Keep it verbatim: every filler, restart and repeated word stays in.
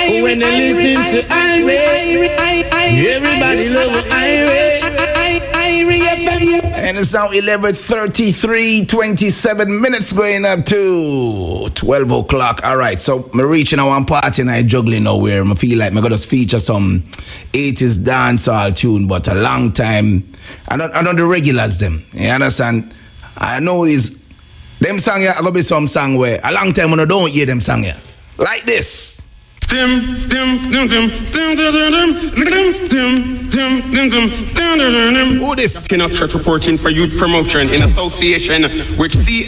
When they listen to Irie, everybody love Irie F M. And it's now eleven thirty-three, twenty-seven minutes going up to twelve o'clock. All right, so I'm reaching out one party and I juggling now where I feel like I'm going to feature some eighties dancehall tune, but a long time. I don't, I know the regulars them. You understand? I know is them song here, I going to be some song where a long time when I don't hear them song here. Like this. Who this? Cannot Church reporting for youth promotion in association with C